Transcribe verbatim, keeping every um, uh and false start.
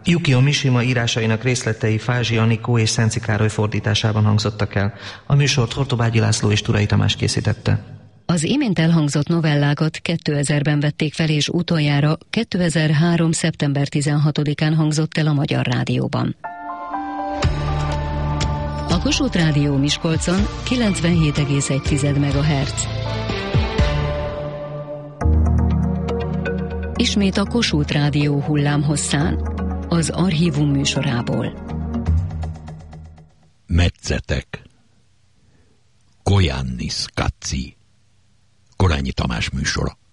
Yukio Mishima írásainak részletei Fázsi Anikó és Szenci Károly fordításában hangzottak el. A műsort Hortobágyi László és Turai Tamás készítette. Az imént elhangzott novellákat kétezerben vették fel, és utoljára kétezer-három. szeptember tizenhatodikán hangzott el a Magyar Rádióban. A Kossuth Rádió Miskolcon kilencvenhét egész egy megahertz. Ismét a Kossuth Rádió hullámhosszán, az Archívum műsorából. Metzetek. Koyannis Katsi. Korányi Tamás műsora.